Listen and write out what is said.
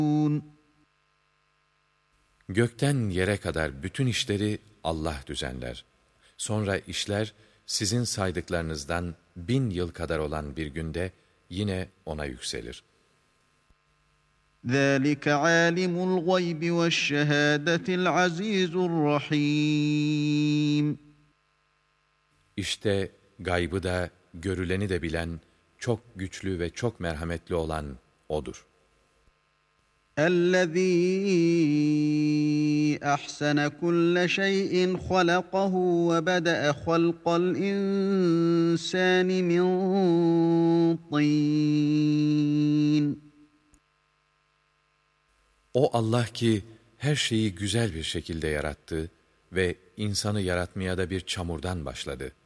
Gökten yere kadar bütün işleri Allah düzenler. Sonra işler sizin saydıklarınızdan 1000 yıl kadar olan bir günde yine ona yükselir. ذَٰلِكَ عَالِمُ الْغَيْبِ وَالشَّهَادَةِ الْعَزِيزُ الرَّحِيمُ. İşte gaybı da görüleni de bilen, çok güçlü ve çok merhametli olan O'dur. الَّذ۪ي أَحْسَنَ كُلَّ شَيْءٍ خَلَقَهُ وَبَدَأَ خَلْقَ الْاِنْسَانِ مِنْ طِينٍ. O Allah ki her şeyi güzel bir şekilde yarattı ve insanı yaratmaya da bir çamurdan başladı.